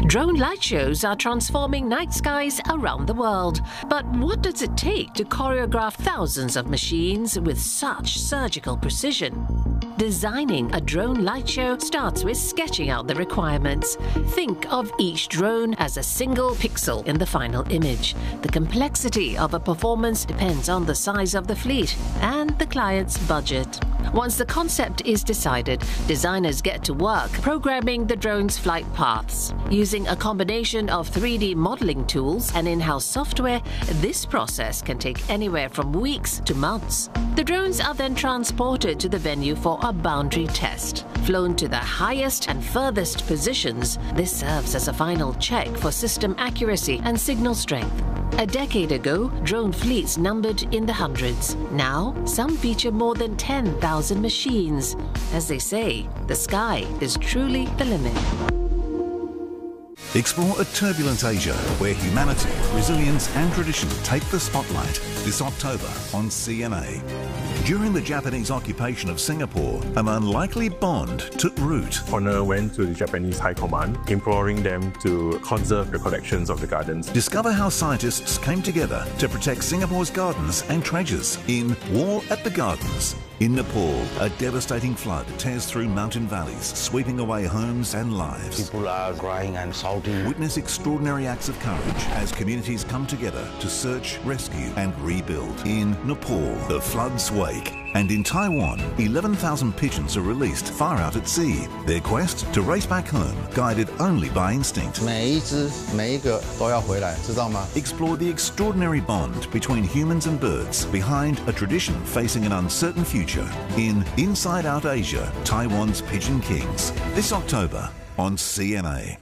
Drone light shows are transforming night skies around the world. But what does it take to choreograph thousands of machines with such surgical precision? Designing a drone light show starts with sketching out the requirements. Think of each drone as a single pixel in the final image. The complexity of a performance depends on the size of the fleet and the client's budget. Once the concept is decided, designers get to work programming the drone's flight paths. Using a combination of 3D modeling tools and in-house software, this process can take anywhere from weeks to months. The drones are then transported to the venue for a boundary test. Flown to the highest and furthest positions, this serves as a final check for system accuracy and signal strength. A decade ago, drone fleets numbered in the hundreds. Now, some feature more than 10,000 machines. As they say, the sky is truly the limit. Explore a turbulent Asia where humanity, resilience and tradition take the spotlight this October on CNA. During the Japanese occupation of Singapore, an unlikely bond took root. Honor went to the Japanese High Command, imploring them to conserve the collections of the gardens. Discover how scientists came together to protect Singapore's gardens and treasures in War at the Gardens. In Nepal, a devastating flood tears through mountain valleys, sweeping away homes and lives. People are crying and shouting. Witness extraordinary acts of courage as communities come together to search, rescue and rebuild. In Nepal, the floods wake. And in Taiwan, 11,000 pigeons are released far out at sea. Their quest to race back home, guided only by instinct. 每一只每一个都要回来，知道吗？ Explore the extraordinary bond between humans and birds behind a tradition facing an uncertain future in Inside Out Asia, Taiwan's Pigeon Kings. This October on CNA.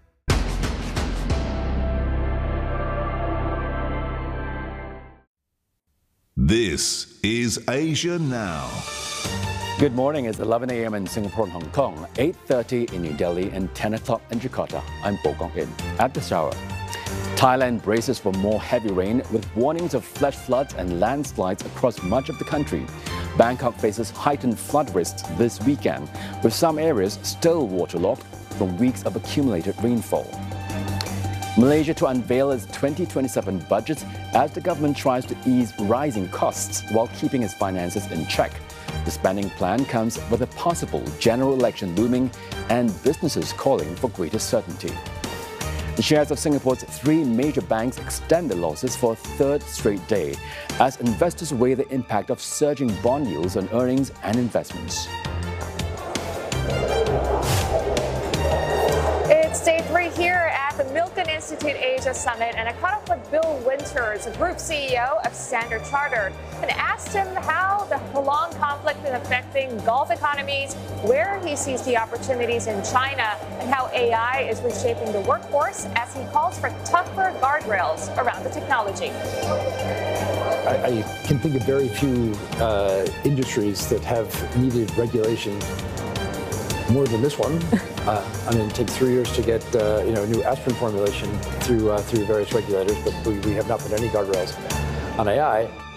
This is Asia Now. Good morning. It's 11 a.m. in Singapore and Hong Kong, 8:30 in New Delhi and 10 o'clock in Jakarta. I'm Bo Gong In. At this hour, Thailand braces for more heavy rain with warnings of flash floods and landslides across much of the country. Bangkok faces heightened flood risks this weekend, with some areas still waterlogged from weeks of accumulated rainfall. Malaysia to unveil its 2027 budget as the government tries to ease rising costs while keeping its finances in check. The spending plan comes with a possible general election looming and businesses calling for greater certainty. The shares of Singapore's three major banks extend their losses for a third straight day as investors weigh the impact of surging bond yields on earnings and investments. It's day 3 here at the Milken Institute Asia Summit, and I caught up with Bill Winters, the Group CEO of Standard Chartered, and asked him how the prolonged conflict is affecting Gulf economies, where he sees the opportunities in China, and how AI is reshaping the workforce as he calls for tougher guardrails around the technology. I can think of very few industries that have needed regulation more than this one. I mean, it takes 3 years to get a new aspirin formulation through various regulators, but we have not put any guardrails on AI.